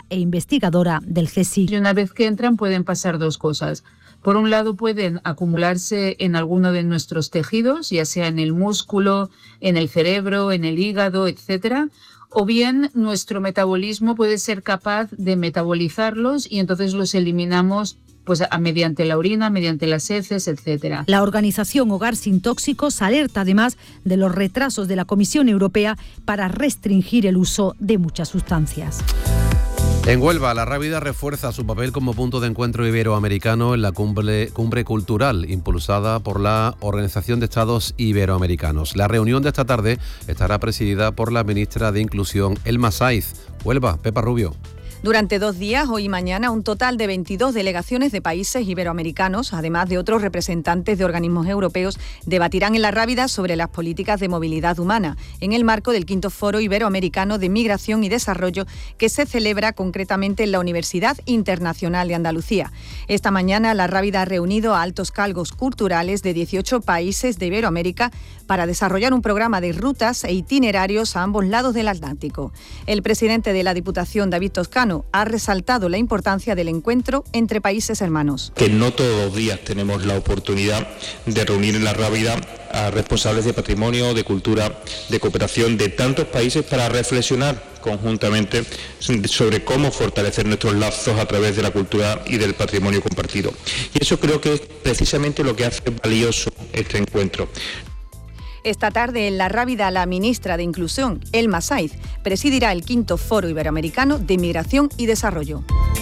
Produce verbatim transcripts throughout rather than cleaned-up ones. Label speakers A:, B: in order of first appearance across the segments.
A: e investigadora del C S I C.
B: Y una vez que entran pueden pasar dos cosas. Por un lado pueden acumularse en alguno de nuestros tejidos, ya sea en el músculo, en el cerebro, en el hígado, etcétera. O bien nuestro metabolismo puede ser capaz de metabolizarlos y entonces los eliminamos pues a, mediante la orina, mediante las heces, etcétera.
A: La organización Hogar Sin Tóxicos alerta además de los retrasos de la Comisión Europea para restringir el uso de muchas sustancias.
C: En Huelva, la Rábida refuerza su papel como punto de encuentro iberoamericano en la cumbre, cumbre cultural impulsada por la Organización de Estados Iberoamericanos. La reunión de esta tarde estará presidida por la ministra de Inclusión, Elma Saiz. Huelva, Pepa Rubio.
D: Durante dos días, hoy y mañana, un total de veintidós delegaciones de países iberoamericanos, además de otros representantes de organismos europeos, debatirán en la Rábida sobre las políticas de movilidad humana, en el marco del quinto Foro Iberoamericano de Migración y Desarrollo, que se celebra concretamente en la Universidad Internacional de Andalucía. Esta mañana, la Rábida ha reunido a altos cargos culturales de dieciocho países de Iberoamérica para desarrollar un programa de rutas e itinerarios a ambos lados del Atlántico. El presidente de la Diputación, David Toscano, ha resaltado la importancia del encuentro entre países hermanos.
E: Que no todos los días tenemos la oportunidad de reunir en la Rábida a responsables de patrimonio, de cultura, de cooperación de tantos países para reflexionar conjuntamente sobre cómo fortalecer nuestros lazos a través de la cultura y del patrimonio compartido. Y eso creo que es precisamente lo que hace valioso este encuentro.
D: Esta tarde en la Rábida, la ministra de Inclusión, Elma Saiz, presidirá el quinto Foro Iberoamericano de Migración y Desarrollo.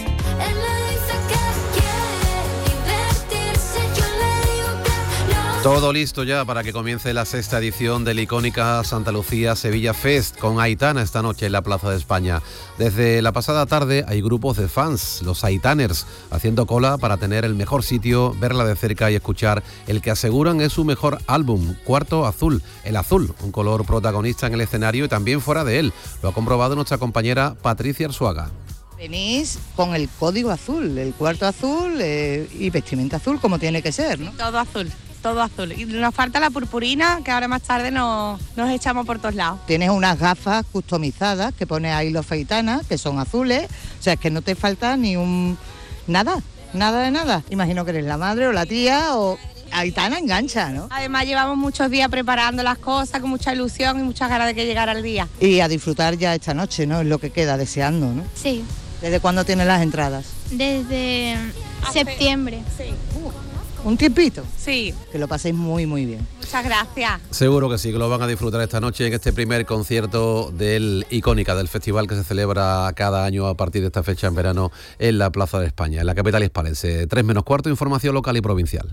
C: Todo listo ya para que comience la sexta edición de la icónica Santa Lucía Sevilla Fest con Aitana esta noche en la Plaza de España. Desde la pasada tarde hay grupos de fans, los Aitaners, haciendo cola para tener el mejor sitio, verla de cerca y escuchar el que aseguran es su mejor álbum, Cuarto Azul. El azul, un color protagonista en el escenario y también fuera de él. Lo ha comprobado nuestra compañera Patricia Arzuaga.
F: Venís con el código azul, el cuarto azul eh, y vestimenta azul como tiene que ser, ¿no?
G: Todo azul. Todo azul. Y nos falta la purpurina, que ahora más tarde nos, nos echamos por todos lados.
F: Tienes unas gafas customizadas que pone ahí los Aitana, que son azules, o sea, es que no te falta ni un... nada, nada de nada. Imagino que eres la madre o la tía o... Aitana engancha, ¿no?
G: Además llevamos muchos días preparando las cosas con mucha ilusión y muchas ganas de que llegara el día.
F: Y a disfrutar ya esta noche, ¿no? Es lo que queda, deseando, ¿no?
H: Sí.
F: ¿Desde cuándo tienes las entradas?
H: Desde Hace... septiembre.
G: Sí. Uh.
F: ¿Un tiempito?
G: Sí.
F: Que lo paséis muy, muy bien.
G: Muchas gracias.
C: Seguro que sí, que lo van a disfrutar esta noche en este primer concierto del Icónica, del festival que se celebra cada año a partir de esta fecha en verano en la Plaza de España, en la capital hispalense. Tres menos cuarto, información local y provincial.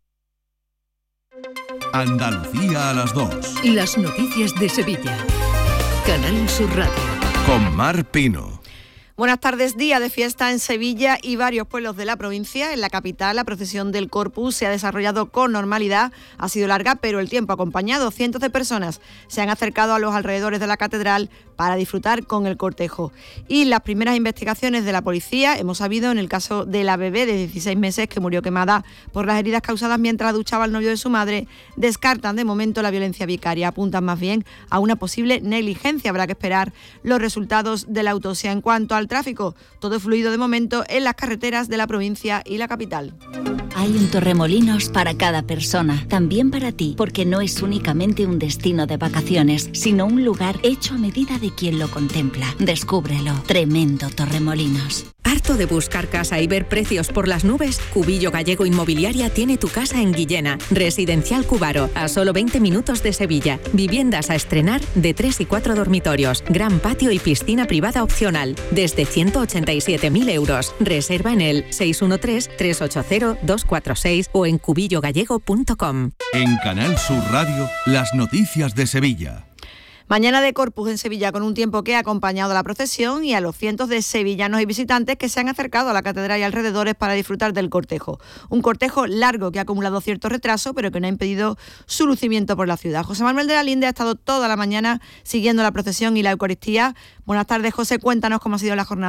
I: Andalucía a las dos.
J: Las noticias de Sevilla. Canal Sur Radio.
I: Con Mar Pino.
D: Buenas tardes, día de fiesta en Sevilla y varios pueblos de la provincia. En la capital, la procesión del Corpus se ha desarrollado con normalidad. Ha sido larga, pero el tiempo ha acompañado. Cientos de personas se han acercado a los alrededores de la catedral para disfrutar con el cortejo. Y las primeras investigaciones de la policía, hemos sabido en el caso de la bebé de dieciséis meses que murió quemada por las heridas causadas mientras duchaba al novio de su madre, descartan de momento la violencia vicaria. Apuntan más bien a una posible negligencia. Habrá que esperar los resultados de la autopsia. En cuanto al tráfico, todo fluido de momento en las carreteras de la provincia y la capital.
K: Hay un Torremolinos para cada persona, también para ti, porque no es únicamente un destino de vacaciones, sino un lugar hecho a medida de quien lo contempla. Descúbrelo. Tremendo Torremolinos.
L: ¿Harto de buscar casa y ver precios por las nubes? Cubillo Gallego Inmobiliaria tiene tu casa en Guillena. Residencial Cubaro, a solo veinte minutos de Sevilla. Viviendas a estrenar de tres y cuatro dormitorios. Gran patio y piscina privada opcional. Desde ciento ochenta y siete mil euros. Reserva en el seis uno tres, tres ocho cero, dos cuatro seis o en cubillo gallego punto com.
I: En Canal Sur Radio, las noticias de Sevilla.
D: Mañana de Corpus en Sevilla, con un tiempo que ha acompañado a la procesión y a los cientos de sevillanos y visitantes que se han acercado a la catedral y alrededores para disfrutar del cortejo. Un cortejo largo que ha acumulado cierto retraso, pero que no ha impedido su lucimiento por la ciudad. José Manuel de la Linde ha estado toda la mañana siguiendo la procesión y la Eucaristía. Buenas tardes, José, cuéntanos cómo ha sido la jornada.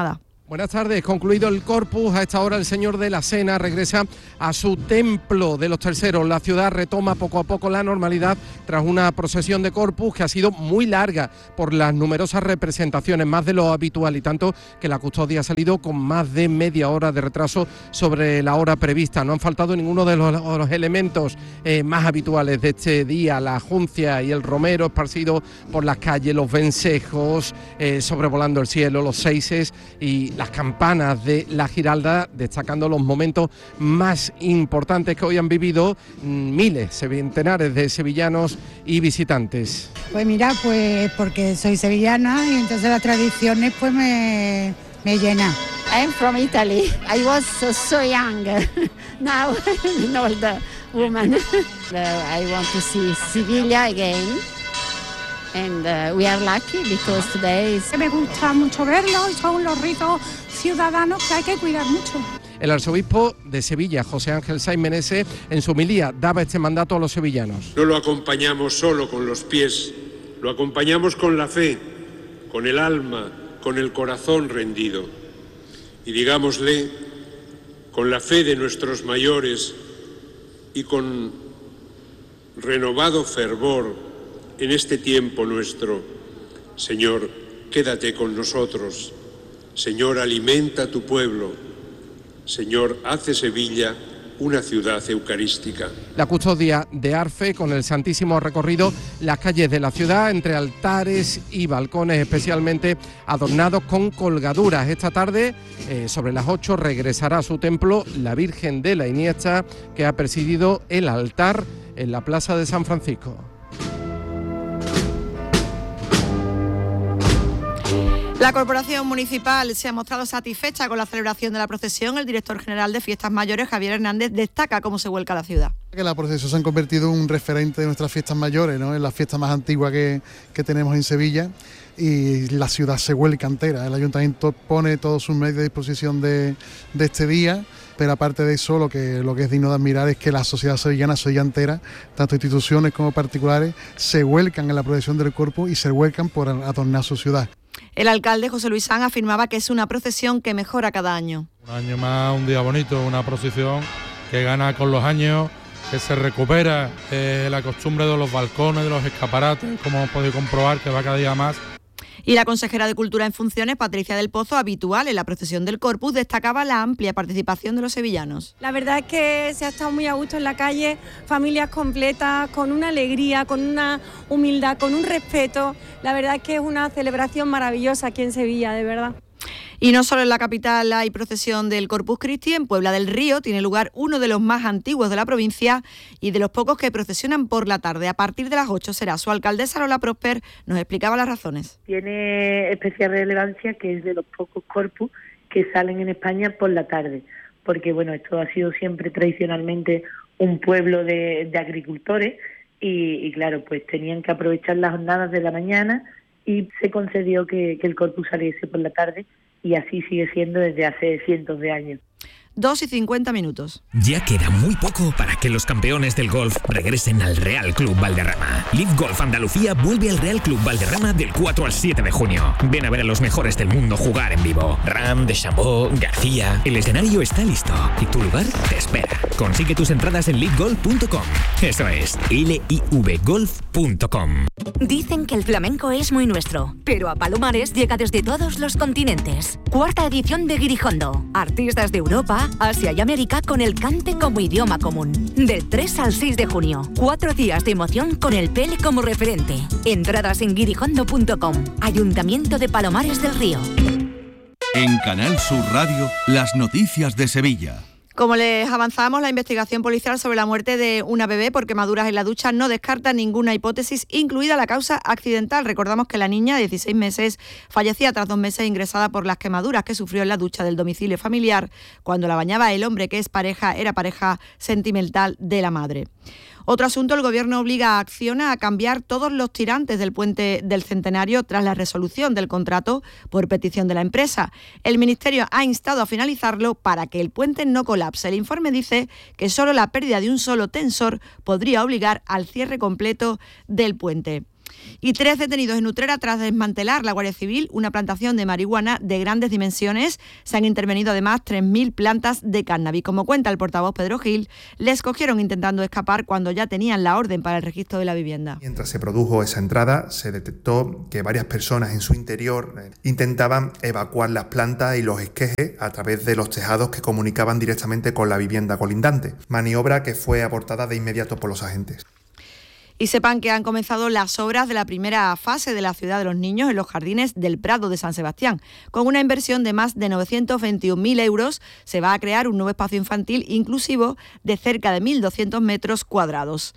M: Buenas tardes. Concluido el Corpus, a esta hora el Señor de la Cena regresa a su templo de los Terceros. La ciudad retoma poco a poco la normalidad tras una procesión de Corpus que ha sido muy larga por las numerosas representaciones, más de lo habitual, y tanto que la custodia ha salido con más de media hora de retraso sobre la hora prevista. No han faltado ninguno de los, los elementos eh, más habituales de este día: la juncia y el romero esparcido por las calles, los vencejos eh, sobrevolando el cielo, los seises y las campanas de la Giralda, destacando los momentos más importantes que hoy han vivido miles, centenares de sevillanos y visitantes.
N: Pues mira, pues porque soy sevillana y entonces las tradiciones pues me, me llenan.
O: I'm from Italy. I was so, so young. Now I'm an older woman. I want to see Sevilla again. And uh, we are lucky because today is...
P: Me gusta mucho verlo y son los ritos ciudadanos que hay que cuidar mucho.
M: El arzobispo de Sevilla, José Ángel Saiz Meneses, en su homilía daba este mandato a los sevillanos.
Q: No lo acompañamos solo con los pies, lo acompañamos con la fe, con el alma, con el corazón rendido. Y digámosle, con la fe de nuestros mayores y con renovado fervor, en este tiempo nuestro, Señor, quédate con nosotros. Señor, alimenta a tu pueblo. Señor, hace Sevilla una ciudad eucarística.
M: La custodia de Arfe con el Santísimo recorrido las calles de la ciudad entre altares y balcones especialmente adornados con colgaduras. Esta tarde, eh, sobre las ocho, regresará a su templo la Virgen de la Iniesta, que ha presidido el altar en la Plaza de San Francisco.
D: La Corporación Municipal se ha mostrado satisfecha con la celebración de la procesión. El director general de Fiestas Mayores, Javier Hernández, destaca cómo se vuelca la ciudad.
R: Que la procesión se ha convertido en un referente de nuestras fiestas mayores, ¿no? Es la fiesta más antigua que, que tenemos en Sevilla y la ciudad se vuelca entera. El ayuntamiento pone todos sus medios a disposición de, de este día, pero aparte de eso, lo que, lo que es digno de admirar es que la sociedad sevillana, Sevilla entera, tanto instituciones como particulares, se vuelcan en la procesión del Corpus y se vuelcan por adornar su ciudad.
D: El alcalde José Luis Sanz afirmaba que es una procesión que mejora cada año.
S: Un año más, un día bonito, una procesión que gana con los años, que se recupera eh, la costumbre de los balcones, de los escaparates, como hemos podido comprobar, que va cada día más.
D: Y la consejera de Cultura en funciones, Patricia del Pozo, habitual en la procesión del Corpus, destacaba la amplia participación de los sevillanos.
T: La verdad es que se ha estado muy a gusto en la calle, familias completas, con una alegría, con una humildad, con un respeto. La verdad es que es una celebración maravillosa aquí en Sevilla, de verdad.
D: Y no solo en la capital hay procesión del Corpus Christi, en Puebla del Río tiene lugar uno de los más antiguos de la provincia y de los pocos que procesionan por la tarde. A partir de las ocho será. Su alcaldesa Lola Prosper nos explicaba las razones.
U: Tiene especial relevancia que es de los pocos corpus que salen en España por la tarde, porque bueno, esto ha sido siempre tradicionalmente un pueblo de, de agricultores y, y claro, pues tenían que aprovechar las jornadas de la mañana y se concedió que, que el corpus saliese por la tarde. Y así sigue siendo desde hace cientos de años.
D: dos y cincuenta minutos.
V: Ya queda muy poco para que los campeones del golf regresen al Real Club Valderrama. Live Golf Andalucía vuelve al Real Club Valderrama del cuatro al siete de junio. Ven a ver a los mejores del mundo jugar en vivo. Ram, Deschambault, García. El escenario está listo y tu lugar te espera. Consigue tus entradas en live golf punto com. Eso es, L I V golf punto com.
W: Dicen que el flamenco es muy nuestro, pero a Palomares llega desde todos los continentes. Cuarta edición de Guirijondo. Artistas de Europa, Asia y América con el cante como idioma común. Del tres al seis de junio. Cuatro días de emoción con el Pele como referente. Entradas en guirijondo punto com. Ayuntamiento de Palomares del Río.
I: En Canal Sur Radio, las noticias de Sevilla.
D: Como les avanzamos, la investigación policial sobre la muerte de una bebé por quemaduras en la ducha no descarta ninguna hipótesis, incluida la causa accidental. Recordamos que la niña de dieciséis meses fallecía tras dos meses ingresada por las quemaduras que sufrió en la ducha del domicilio familiar cuando la bañaba el hombre que es pareja, era pareja sentimental de la madre. Otro asunto, el Gobierno obliga a Acciona a cambiar todos los tirantes del puente del Centenario tras la resolución del contrato por petición de la empresa. El Ministerio ha instado a finalizarlo para que el puente no colapse. El informe dice que solo la pérdida de un solo tensor podría obligar al cierre completo del puente. Y tres detenidos en Utrera tras desmantelar la Guardia Civil una plantación de marihuana de grandes dimensiones. Se han intervenido además tres mil plantas de cannabis. Como cuenta el portavoz Pedro Gil, les cogieron intentando escapar cuando ya tenían la orden para el registro de la vivienda.
A: Mientras se produjo esa entrada, se detectó que varias personas en su interior intentaban evacuar las plantas y los esquejes a través de los tejados que comunicaban directamente con la vivienda colindante. Maniobra que fue abortada de inmediato por los agentes.
D: Y sepan que han comenzado las obras de la primera fase de la Ciudad de los Niños en los jardines del Prado de San Sebastián. Con una inversión de más de novecientos veintiún mil euros se va a crear un nuevo espacio infantil inclusivo de cerca de mil doscientos metros cuadrados.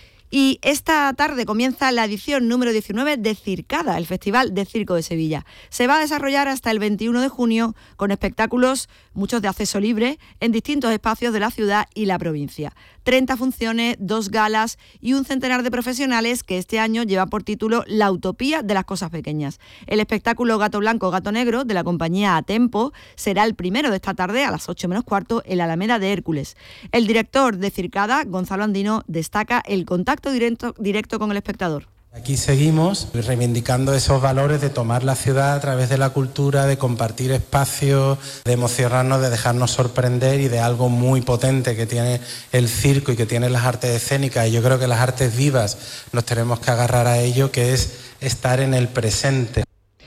D: Y esta tarde comienza la edición número diecinueve de Circada, el Festival de Circo de Sevilla. Se va a desarrollar hasta el veintiuno de junio con espectáculos, muchos de acceso libre, en distintos espacios de la ciudad y la provincia. treinta funciones, dos galas y un centenar de profesionales que este año lleva por título La utopía de las cosas pequeñas. El espectáculo Gato Blanco, Gato Negro de la compañía Atempo será el primero de esta tarde a las ocho menos cuarto en la Alameda de Hércules. El director de Circada, Gonzalo Andino, destaca el contacto directo, directo con el espectador.
B: Aquí seguimos reivindicando esos valores de tomar la ciudad a través de la cultura, de compartir espacios, de emocionarnos, de dejarnos sorprender y de algo muy potente que tiene el circo y que tiene las artes escénicas. Y yo creo que las artes vivas nos tenemos que agarrar a ello, que es estar en el presente.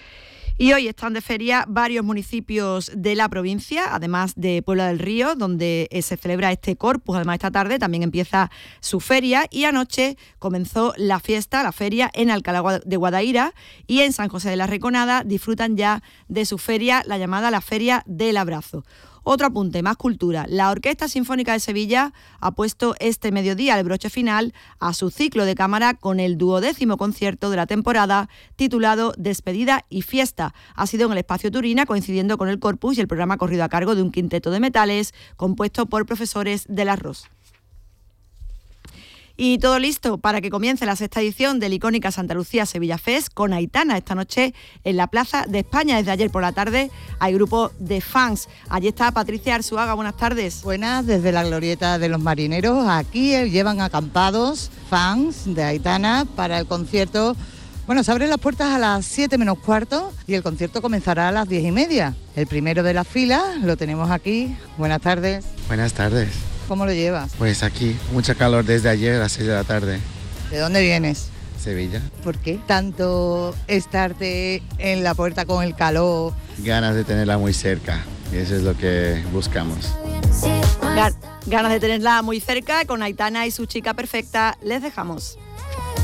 D: Y hoy están de feria varios municipios de la provincia, además de Puebla del Río, donde se celebra este Corpus. Además, esta tarde también empieza su feria y anoche comenzó la fiesta, la feria en Alcalá de Guadaira, y en San José de la Reconada disfrutan ya de su feria, la llamada la Feria del Abrazo. Otro apunte, más cultura. La Orquesta Sinfónica de Sevilla ha puesto este mediodía el broche final a su ciclo de cámara con el duodécimo concierto de la temporada titulado Despedida y Fiesta. Ha sido en el Espacio Turina, coincidiendo con el Corpus, y el programa ha corrido a cargo de un quinteto de metales compuesto por profesores del Arroz. Y todo listo para que comience la sexta edición del icónica Santa Lucía Sevilla Fest con Aitana esta noche en la Plaza de España. Desde ayer por la tarde hay grupo de fans. Allí está Patricia Arzuaga, buenas tardes.
F: Buenas, desde la Glorieta de los Marineros. Aquí llevan acampados fans de Aitana para el concierto. Bueno, se abren las puertas a las siete menos cuarto y el concierto comenzará a las diez y media. El primero de la fila lo tenemos aquí. Buenas tardes.
E: Buenas tardes.
F: ¿Cómo lo llevas?
E: Pues aquí, mucha calor desde ayer a las seis de la tarde.
F: ¿De dónde vienes?
E: Sevilla.
F: ¿Por qué tanto estarte en la puerta con el calor?
E: Ganas de tenerla muy cerca, y eso es lo que buscamos.
D: Ganas de tenerla muy cerca, con Aitana y su chica perfecta, les dejamos.